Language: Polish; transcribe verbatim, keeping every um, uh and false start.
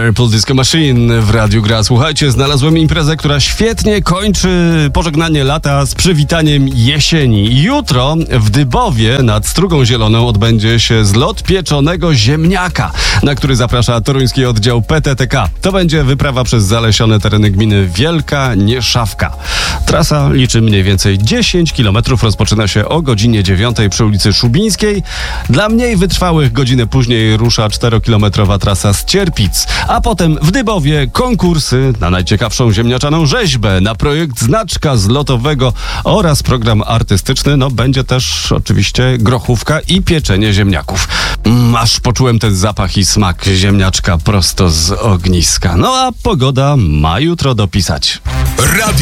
Purple Disco Machine w Radiu Gra. Słuchajcie, znalazłem imprezę, która świetnie kończy pożegnanie lata z przywitaniem jesieni. Jutro w Dybowie nad Strugą Zieloną odbędzie się zlot pieczonego ziemniaka, na który zaprasza toruński oddział P T T K. To będzie wyprawa przez zalesione tereny gminy Wielka Nieszawka. Trasa liczy mniej więcej dziesięć kilometrów. Rozpoczyna się o godzinie dziewiątej przy ulicy Szubińskiej. Dla mniej wytrwałych godzinę później rusza czterokilometrowa trasa z Cierpic, a potem w Dybowie konkursy na najciekawszą ziemniaczaną rzeźbę, na projekt znaczka zlotowego oraz program artystyczny. No będzie też oczywiście grochówka i pieczenie ziemniaków. Mm, aż poczułem ten zapach i smak ziemniaczka prosto z ogniska. No a pogoda ma jutro dopisać.